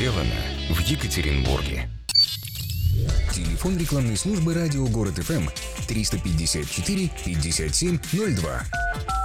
сделано в Екатеринбурге. Телефон рекламной службы радио Город ФМ 354 57 02.